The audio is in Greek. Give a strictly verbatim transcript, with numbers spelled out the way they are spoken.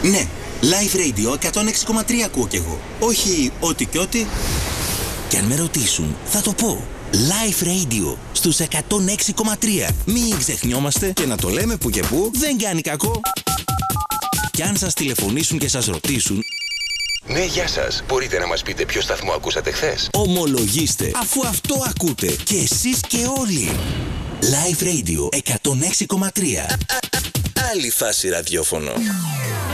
Ναι, Live Radio εκατόν έξι κόμμα τρία ακούω κι εγώ. Όχι ό,τι κι ό,τι. Και αν με ρωτήσουν, θα το πω. Live Radio στους εκατόν έξι κόμμα τρία. Μην ξεχνιόμαστε και να το λέμε που και που δεν κάνει κακό. Κι αν σας τηλεφωνήσουν και σας ρωτήσουν, ναι, γεια σας. Μπορείτε να μας πείτε ποιο σταθμό ακούσατε χθες? ομολογήστε, αφού αυτό ακούτε και εσείς και όλοι. Live Radio εκατόν έξι κόμμα τρία. Άλλη φάση ραδιόφωνο.